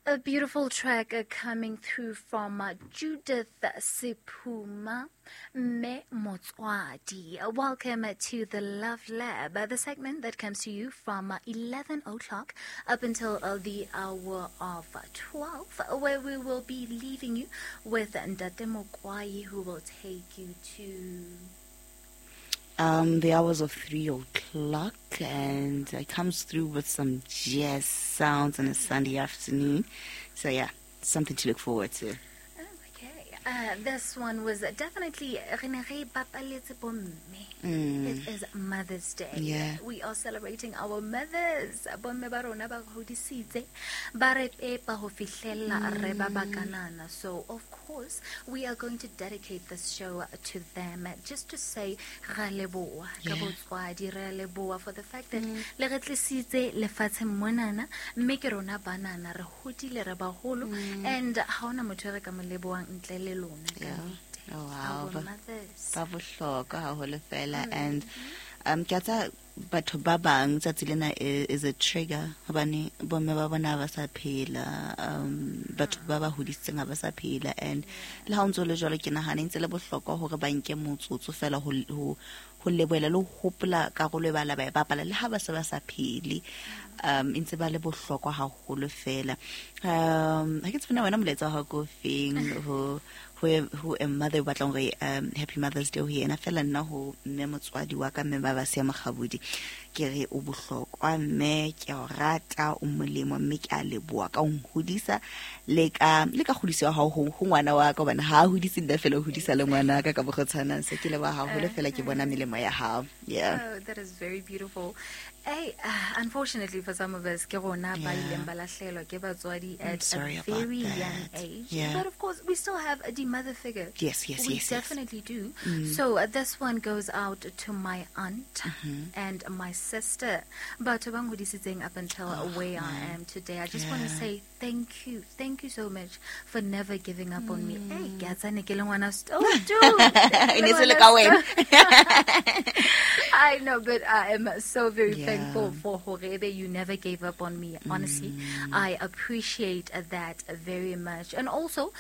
A beautiful track coming through from Judith Sipuma Me Motswadi. Welcome to the Love Lab, the segment that comes to you from 11 o'clock up until the hour of 12, where we will be leaving you with Ndate Mokwai, who will take you to the hours of 3 o'clock, and it comes through with some jazz sounds on a Sunday afternoon. So yeah, something to look forward to. This one was definitely It is Mother's Day. Yeah. We are celebrating our mothers. Bomme ba rona ba hodisitse, ba re pepa ho fihlela re ba bakanana. So of course we are going to dedicate this show to them, just to say ra leboha ka botswadi, ra leboha for the fact that le re tlisitse lefatsheng monana, mme ke rona banana re hodile re baholo, and ha ona motho re ka mo lebohang ntle le lona ka nnete. Oh wow, Our mothers. ba bohlokwa haholo fela. And ke atsa batho ba bang tsatsi lena is a trigger hobane bomme ba bona ba sa phela, batho ba ba hodisitseng ba sa phela, and le ha ntse le jwalo ke nahana ntse le bohlokwa hore ba nke motsotso fela ho leboela le ho hopola karolo e ba la ba e bapala le ha ba se ba sa phele. Ntse ba le bohlokwa haholo fela. Ha ke tsena wena moletsa ha go feng who a mother batlang re happy Mother's Day here, and I fela nna ho mme motswadi wa ka mme ba ba se magabudi ke re o bohlokwa mme ke o rata o molemo mme ke a leboa ka o hodisa le ka hodisa ha ho ngwana wa ka bana ha hodisa nda fela hodisa le ngwana ka bogotshana se ke leba ha ho le fela ke bona melemo ya ha. Yeah. Oh, that is very beautiful. Hey, unfortunately for some of us, ke rona ba ileng ba lahlelwa ke batswadi at a very young age. Yeah. But of course, we still have the mother figure. Yes. We definitely do. So this one goes out to my aunt and my sister. But up until where I am today, I just want to say thank you. Thank you so much for never giving up on me. Hey, gatsane ke le ngwana still do. I know, but I am so very thankful for Horebe. You never gave up on me. Honestly, I appreciate that very much. And also,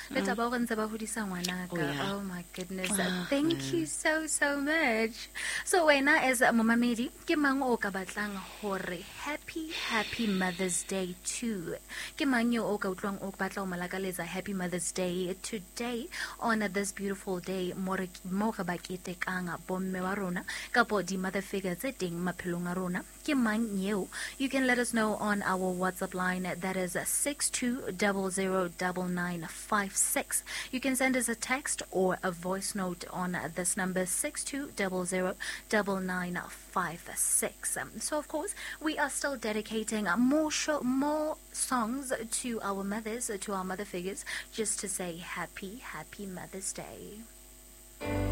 oh my goodness, thank you so much. So when I as Momamedi, ke mang o ka batlang hore happy Mother's Day too. Ke mang yo o ka utlwang o batla o malakaletsa happy Mother's Day today on this beautiful day mo re ba ketekang bomme wa rona kapo di mother figures tse teng maphelong a rona. Ke mang yeo? You can let us know on our WhatsApp line, that is 62009956. You can send us a text or a voice note on this number 62009956. So of course we are still dedicating more songs to our mothers, to our mother figures, just to say happy Mother's Day.